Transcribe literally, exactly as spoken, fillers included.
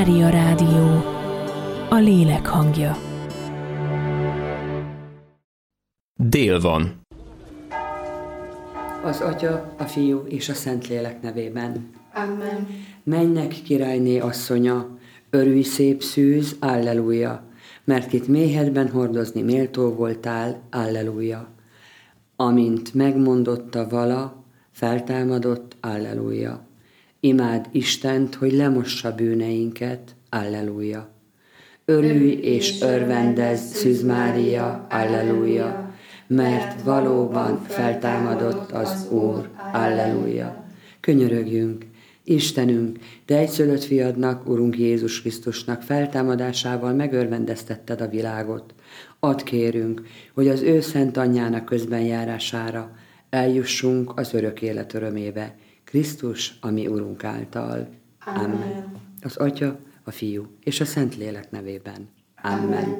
Mária Rádió, a lélek hangja. Dél van. Az Atya, a Fiú és a Szentlélek nevében. Amen. Mennek királyné asszonya, örülj szép szűz, alleluja, mert kit méhedben hordozni méltó voltál, alleluja. Amint megmondotta vala, feltámadott, alleluja. Imád Istent, hogy lemossa bűneinket, alleluja. Örülj és örvendezz, Szűz Mária, alleluja, mert valóban feltámadott az Úr, alleluja. Könyörögjünk, Istenünk, Te egyszülött fiadnak, Urunk Jézus Krisztusnak feltámadásával megörvendeztetted a világot. Add kérünk, hogy az ő szent anyjának közbenjárására eljussunk az örök élet örömébe, Krisztus, a mi Urunk által. Amen. Amen. Az Atya, a Fiú és a Szentlélek nevében. Amen. Amen.